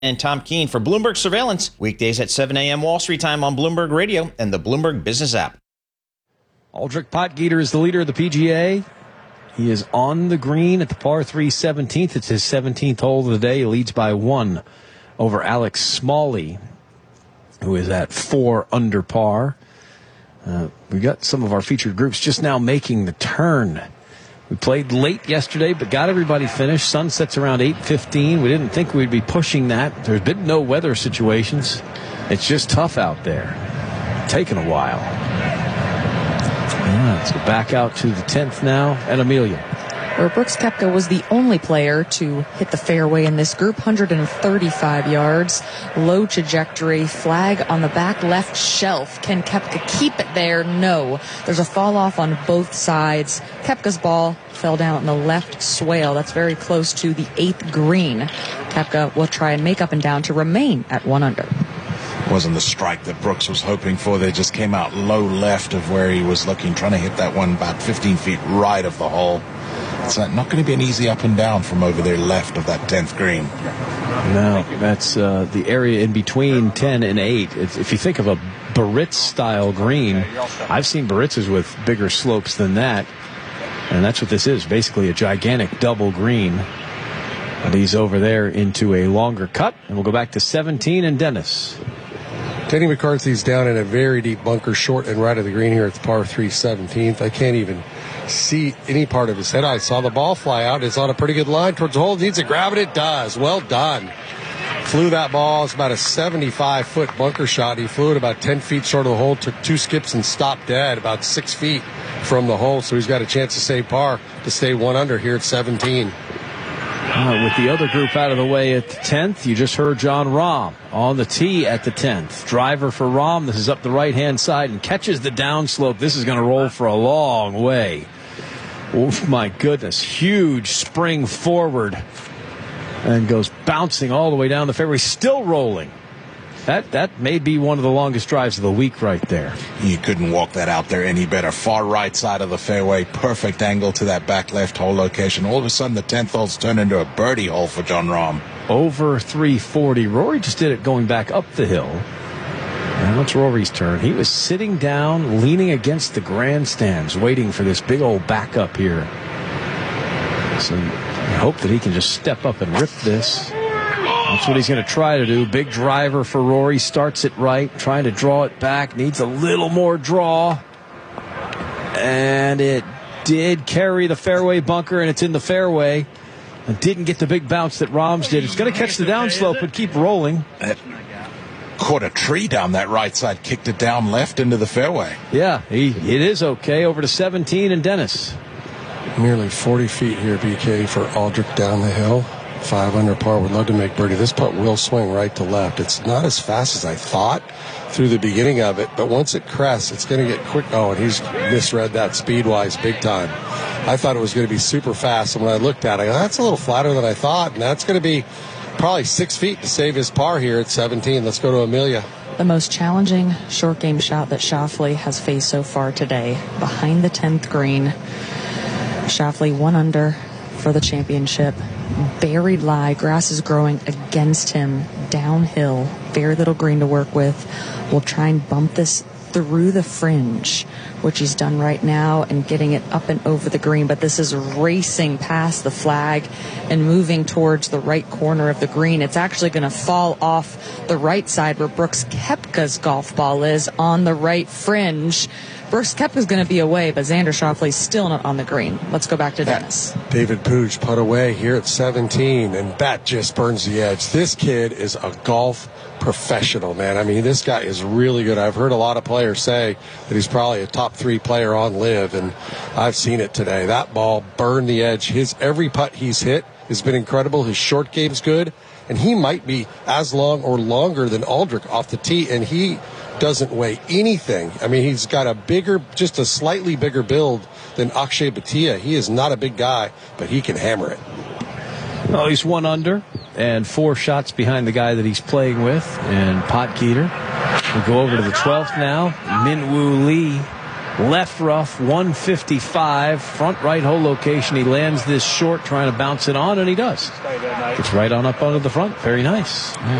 And Tom Keene for Bloomberg Surveillance, weekdays at 7 a.m. Wall Street time on Bloomberg Radio and the Bloomberg Business app. Aldrich Potgieter is the leader of the PGA. He is on the green at the par 3 17th. It's his 17th hole of the day. He leads by 1 over Alex Smalley, who is at 4 under par. We got some of our featured groups just now making the turn. We played late yesterday, but got everybody finished. Sun sets around 8:15. We didn't think we'd be pushing that. There's been no weather situations. It's just tough out there. Taking a while. Yeah, let's go back out to the 10th now, and Amelia. Where Brooks Koepka was the only player to hit the fairway in this group, 135 yards, low trajectory, flag on the back left shelf. Can Koepka keep it there? No. There's a fall off on both sides. Koepka's ball fell down on the left swale. That's very close to the 8th green. Koepka will try and make up and down to remain at 1 under. Wasn't the strike that Brooks was hoping for. They just came out low left of where he was looking, trying to hit that one about 15 feet right of the hole. It's not going to be an easy up and down from over there left of that 10th green. No, that's the area in between 10 and 8. If you think of a Biarritz-style green, I've seen Biarritz's with bigger slopes than that, and that's what this is, basically a gigantic double green. But he's over there into a longer cut, and we'll go back to 17 and Dennis. Denny McCarthy's down in a very deep bunker, short and right of the green here at the par 3 17th. I can't even see any part of his head. I saw the ball fly out. It's on a pretty good line towards the hole. Needs to grab it. It does. Well done. Flew that ball. It's about a 75-foot bunker shot. He flew it about 10 feet short of the hole, took 2 skips and stopped dead about 6 feet from the hole. So he's got a chance to save par to stay 1 under here at 17. With the other group out of the way at the 10th, you just heard Jon Rahm on the tee at the 10th. Driver for Rahm. This is up the right-hand side and catches the downslope. This is going to roll for a long way. Oh, my goodness. Huge spring forward and goes bouncing all the way down the fairway, still rolling. That may be one of the longest drives of the week right there. You couldn't walk that out there any better. Far right side of the fairway, perfect angle to that back left hole location. All of a sudden, the 10th hole's turned into a birdie hole for Jon Rahm. Over 340. Rory just did it going back up the hill. And it's Rory's turn. He was sitting down, leaning against the grandstands, waiting for this big old backup here. So I hope that he can just step up and rip this. That's what he's going to try to do. Big driver for Rory. Starts it right. Trying to draw it back. Needs a little more draw. And it did carry the fairway bunker, and it's in the fairway. And didn't get the big bounce that Rahm's did. It's going to catch the downslope but keep rolling. It caught a tree down that right side. Kicked it down left into the fairway. Yeah, it is okay. Over to 17 and Dennis. Nearly 40 feet here, BK, for Aldrich down the hill. 5 under par. Would love to make birdie. This putt will swing right to left. It's not as fast as I thought through the beginning of it, but once it crests, it's going to get quick. Oh, and he's misread that speed-wise big time. I thought it was going to be super fast, and when I looked at it, I go, that's a little flatter than I thought, and that's going to be probably 6 feet to save his par here at 17. Let's go to Amelia. The most challenging short game shot that Schauffele has faced so far today, behind the 10th green. Schauffele 1 under for the championship. Buried lie, grass is growing against him downhill, very little green to work with. We'll try and bump this through the fringe, which he's done right now, and getting it up and over the green, but this is racing past the flag and moving towards the right corner of the green. It's actually going to fall off the right side where Brooks Koepka's golf ball is, on the right fringe. Brooks Koepka's going to be away, but Xander Schauffele's still not on the green. Let's go back to Dennis. David Puig put away here at 17, and that just burns the edge. This kid is a golf professional, man. I mean, this guy is really good. I've heard a lot of players say that he's probably a top 3 player on LIV, and I've seen it today. That ball burned the edge. Every putt he's hit has been incredible. His short game's good, and he might be as long or longer than Aldrich off the tee, and he doesn't weigh anything. I mean, he's got just a slightly bigger build than Akshay Bhatia. He is not a big guy, but he can hammer it. Well, he's 1 under and 4 shots behind the guy that he's playing with, and Potgieter. We'll go over to the 12th now. Min Woo Lee Left rough, 155. Front right hole location. He lands this short, trying to bounce it on, and he does. Gets right on up onto the front. Very nice.